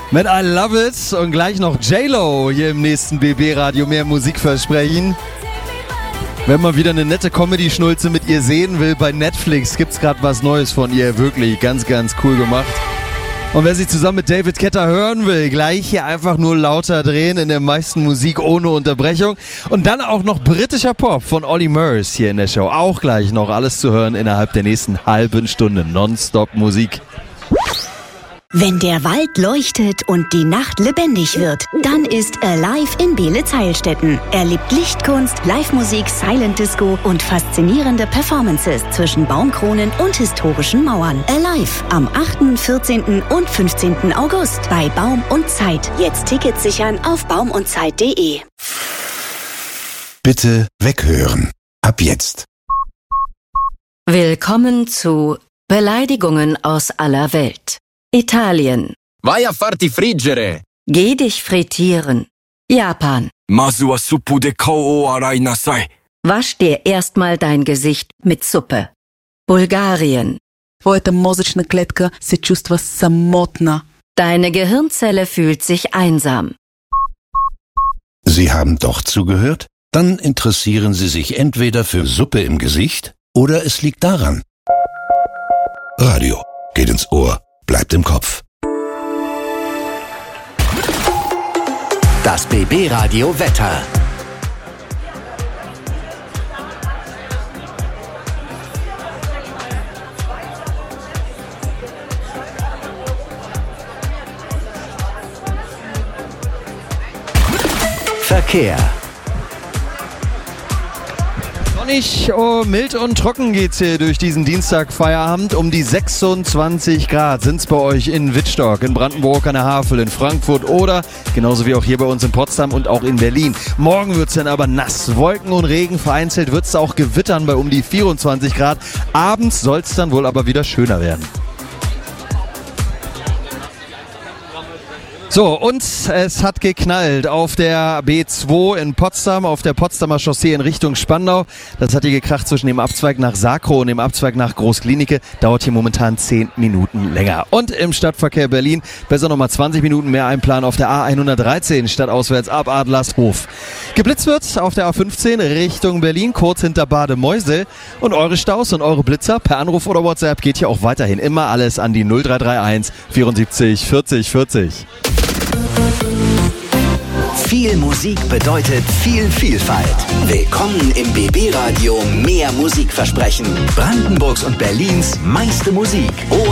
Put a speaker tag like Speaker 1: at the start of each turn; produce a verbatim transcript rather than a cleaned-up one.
Speaker 1: Mit I Love It und gleich noch J-Lo hier im nächsten B B-Radio. Mehr Musikversprechen. Wenn man wieder eine nette Comedy-Schnulze mit ihr sehen will, bei Netflix gibt's gerade was Neues von ihr. Wirklich ganz, ganz cool gemacht. Und wer sie zusammen mit David Guetta hören will, gleich hier einfach nur lauter drehen, in der meisten Musik ohne Unterbrechung. Und dann auch noch britischer Pop von Olly Murs hier in der Show. Auch gleich noch alles zu hören innerhalb der nächsten halben Stunde. Nonstop Musik.
Speaker 2: Wenn der Wald leuchtet und die Nacht lebendig wird, dann ist Alive in Beelitz-Heilstätten. Erlebt Lichtkunst, Live-Musik, Silent Disco und faszinierende Performances zwischen Baumkronen und historischen Mauern. Alive am achten, vierzehnten und fünfzehnten August bei Baum und Zeit. Jetzt Tickets sichern auf baumundzeit punkt de.
Speaker 3: Bitte weghören. Ab jetzt.
Speaker 4: Willkommen zu Beleidigungen aus aller Welt. Italien.
Speaker 5: Vai a farti friggere.
Speaker 4: Geh dich frittieren. Japan.
Speaker 6: Masu wa suppu de kao o arai nasai.
Speaker 4: Wasch dir erstmal dein Gesicht mit Suppe. Bulgarien.
Speaker 7: Твоята мозъчна клетка се чувства самотна.
Speaker 4: Deine Gehirnzelle fühlt sich einsam.
Speaker 3: Sie haben doch zugehört? Dann interessieren Sie sich entweder für Suppe im Gesicht oder es liegt daran. Radio geht ins Ohr. Bleibt im Kopf.
Speaker 8: Das B B-Radio Wetter. Verkehr.
Speaker 1: Sonnig, oh, mild und trocken geht's hier durch diesen Dienstag-Feierabend. Um die sechsundzwanzig Grad sind's bei euch in Wittstock, in Brandenburg an der Havel, in Frankfurt oder genauso wie auch hier bei uns in Potsdam und auch in Berlin. Morgen wird's dann aber nass. Wolken und Regen, vereinzelt wird's auch gewittern bei um die vierundzwanzig Grad. Abends soll's dann wohl aber wieder schöner werden. So, und es hat geknallt auf der B zwei in Potsdam, auf der Potsdamer Chaussee in Richtung Spandau. Das hat hier gekracht zwischen dem Abzweig nach Sakro und dem Abzweig nach Großklinike. Dauert hier momentan zehn Minuten länger. Und im Stadtverkehr Berlin besser nochmal zwanzig Minuten mehr einplanen auf der A hundertdreizehn stadtauswärts ab Adlershof. Geblitzt wird auf der A fünfzehn Richtung Berlin, kurz hinter Bade-Meusel. Und eure Staus und eure Blitzer per Anruf oder WhatsApp geht hier auch weiterhin immer alles an die null drei drei eins vierundsiebzig vierzig vierzig.
Speaker 8: Viel Musik bedeutet viel Vielfalt. Willkommen im B B-Radio Mehr Musikversprechen. Brandenburgs und Berlins meiste Musik.